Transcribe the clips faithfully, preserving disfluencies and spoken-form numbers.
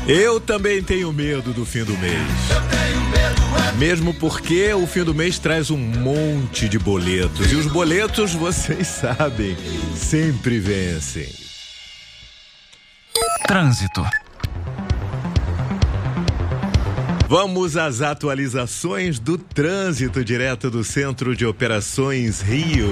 Eu também tenho medo do fim do mês. Eu tenho medo. Mesmo porque o fim do mês traz um monte de boletos. E os boletos, vocês sabem, sempre vencem. Trânsito. Vamos às atualizações do trânsito direto do Centro de Operações Rio.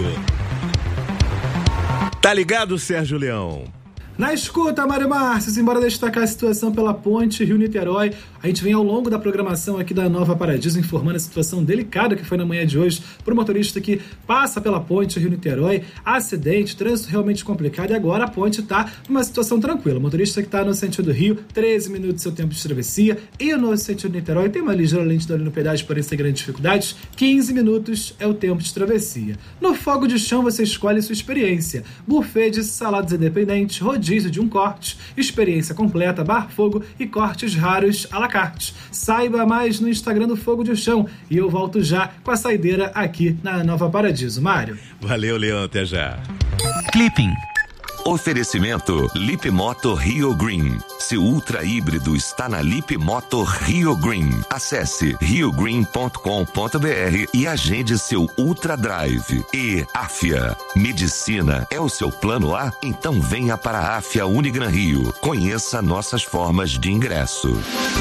Tá ligado, Sérgio Leão? Na escuta, Mário Márcio, embora destacar a situação pela ponte Rio-Niterói, a gente vem ao longo da programação aqui da Nova Paradiso informando a situação delicada que foi na manhã de hoje para o motorista que passa pela ponte Rio-Niterói. Acidente, trânsito realmente complicado e agora a ponte está numa situação tranquila. O motorista que está no sentido Rio, treze minutos seu tempo de travessia, e no sentido Niterói tem uma ligeira lentidão ali no pedágio, porém sem grandes dificuldades, quinze minutos é o tempo de travessia. No fogo de chão você escolhe sua experiência. Buffet de saladas independentes, rodízio de um corte, experiência completa, bar fogo e cortes raros à la carte. Saiba mais no Instagram do Fogo de Chão e eu volto já com a saideira aqui na Nova Paradiso. Mário. Valeu, Leão, até já. Clipping. Oferecimento Lip Moto Rio Green. Seu ultra híbrido está na Lip Moto Rio Green. Acesse rio green ponto com ponto b r e agende seu Ultra Drive. E Afia. Medicina é o seu plano A? Então venha para a Afia Unigran Rio. Conheça nossas formas de ingresso.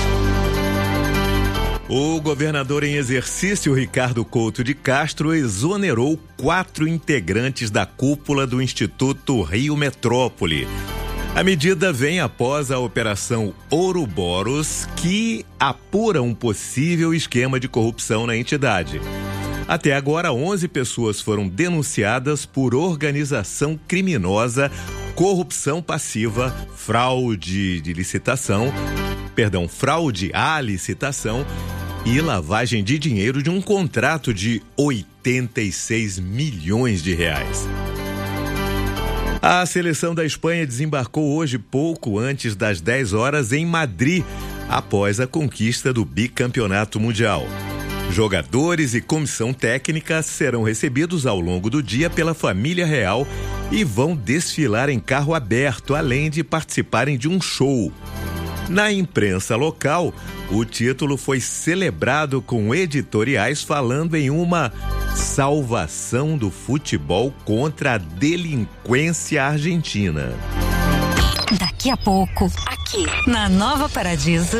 O governador em exercício, Ricardo Couto de Castro, exonerou quatro integrantes da cúpula do Instituto Rio Metrópole. A medida vem após a Operação Ouroboros, que apura um possível esquema de corrupção na entidade. Até agora, onze pessoas foram denunciadas por organização criminosa, corrupção passiva, fraude de licitação, perdão, fraude à licitação e lavagem de dinheiro de um contrato de oitenta e seis milhões de reais. A seleção da Espanha desembarcou hoje pouco antes das dez horas em Madrid, após a conquista do bicampeonato mundial. Jogadores e comissão técnica serão recebidos ao longo do dia pela família real e vão desfilar em carro aberto, além de participarem de um show. Na imprensa local, o título foi celebrado com editoriais falando em uma salvação do futebol contra a delinquência argentina. Daqui a pouco, aqui na Nova Paradiso.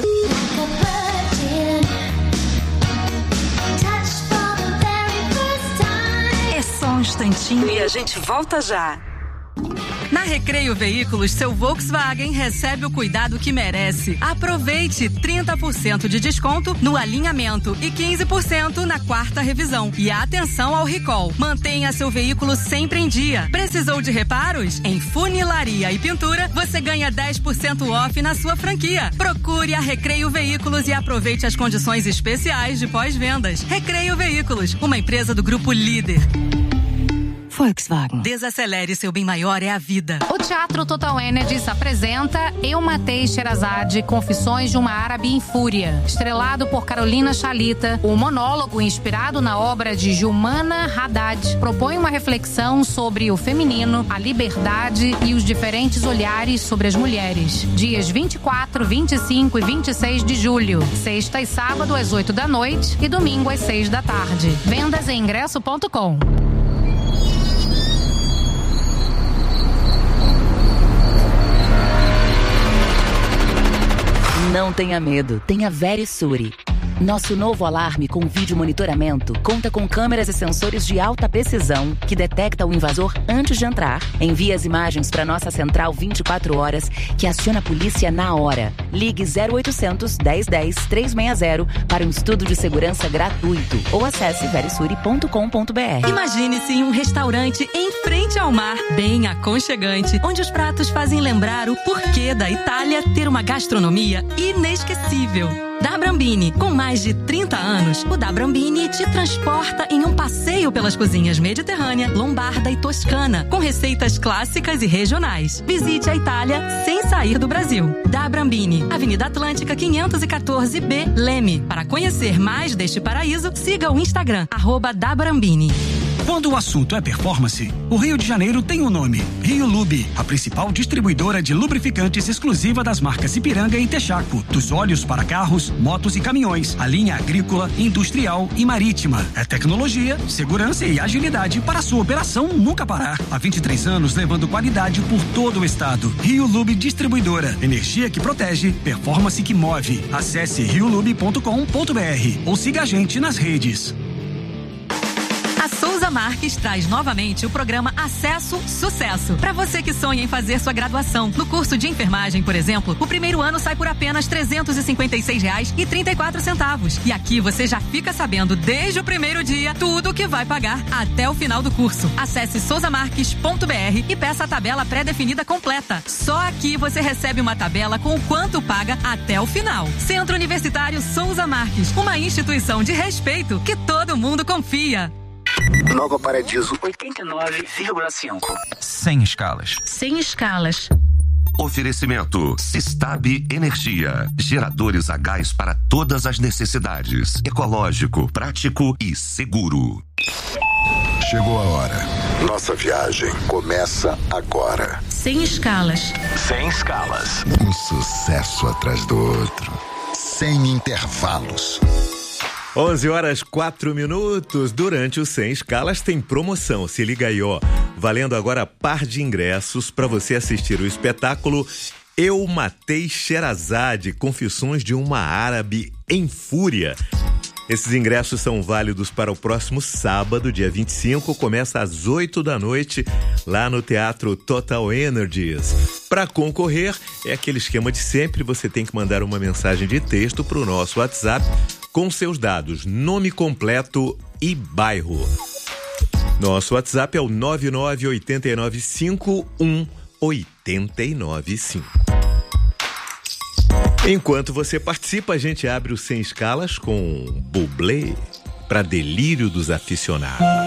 É só um instantinho e a gente volta já. Na Recreio Veículos, seu Volkswagen recebe o cuidado que merece. Aproveite trinta por cento de desconto no alinhamento e quinze por cento na quarta revisão. E atenção ao recall. Mantenha seu veículo sempre em dia. Precisou de reparos? Em funilaria e pintura, você ganha dez por cento off na sua franquia. Procure a Recreio Veículos e aproveite as condições especiais de pós-vendas. Recreio Veículos, uma empresa do Grupo Líder. Volkswagen. Desacelere, seu bem maior é a vida. O Teatro Total Energies apresenta Eu Matei Sherazade, Confissões de uma Árabe em Fúria. Estrelado por Carolina Chalita, o monólogo inspirado na obra de Gilmana Haddad propõe uma reflexão sobre o feminino, a liberdade e os diferentes olhares sobre as mulheres. Dias vinte e quatro, vinte e cinco e vinte e seis de julho. Sexta e sábado às oito da noite e domingo às seis da tarde. Vendas em ingresso ponto com. Não tenha medo, tenha Verisure. Nosso novo alarme com vídeo monitoramento conta com câmeras e sensores de alta precisão que detecta o invasor antes de entrar. Envia as imagens para nossa central vinte e quatro horas, que aciona a polícia na hora. Ligue zero oitocentos, dez dez, trezentos e sessenta para um estudo de segurança gratuito ou acesse verisure ponto com ponto b r. Imagine-se em um restaurante em frente ao mar, bem aconchegante, onde os pratos fazem lembrar o porquê da Itália ter uma gastronomia inesquecível. Da Brambini, com mais de trinta anos, o Da Brambini te transporta em um passeio pelas cozinhas mediterrânea, lombarda e toscana, com receitas clássicas e regionais. Visite a Itália sem sair do Brasil. Da Brambini, Avenida Atlântica quinhentos e quatorze B, Leme. Para conhecer mais deste paraíso, siga o Instagram, arroba Da Brambini. Quando o assunto é performance, o Rio de Janeiro tem um nome: Rio Lube, a principal distribuidora de lubrificantes exclusiva das marcas Ipiranga e Texaco, dos óleos para carros, motos e caminhões, a linha agrícola, industrial e marítima. É tecnologia, segurança e agilidade para a sua operação nunca parar. Há vinte e três anos levando qualidade por todo o estado. Rio Lube Distribuidora, energia que protege, performance que move. Acesse rio lube ponto com ponto br ou siga a gente nas redes. A Souza Marques traz novamente o programa Acesso Sucesso. Para você que sonha em fazer sua graduação. No curso de enfermagem, por exemplo, o primeiro ano sai por apenas trezentos e cinquenta e seis reais e trinta e quatro centavos. E aqui você já fica sabendo desde o primeiro dia tudo o que vai pagar até o final do curso. Acesse souza marques ponto br e peça a tabela pré-definida completa. Só aqui você recebe uma tabela com o quanto paga até o final. Centro Universitário Souza Marques, uma instituição de respeito que todo mundo confia. Nova Paradiso oitenta e nove vírgula cinco. Sem escalas. Sem escalas. Oferecimento Sistab Energia. Geradores a gás para todas as necessidades. Ecológico, prático e seguro. Chegou a hora. Nossa viagem começa agora. Sem escalas. Sem escalas. Um sucesso atrás do outro. Sem intervalos. onze horas quatro minutos. Durante o Sem Escalas tem promoção. Se liga aí, ó. Valendo agora par de ingressos para você assistir o espetáculo Eu Matei Sherazade, Confissões de uma Árabe em Fúria. Esses ingressos são válidos para o próximo sábado, dia vinte e cinco, começa às oito da noite, lá no Teatro Total Energies. Para concorrer, é aquele esquema de sempre, você tem que mandar uma mensagem de texto para o nosso WhatsApp com seus dados, nome completo e bairro. Nosso WhatsApp é o nove nove oito nove cinco um oito nove cinco. Enquanto você participa, a gente abre o Sem Escalas com Bublé para delírio dos aficionados.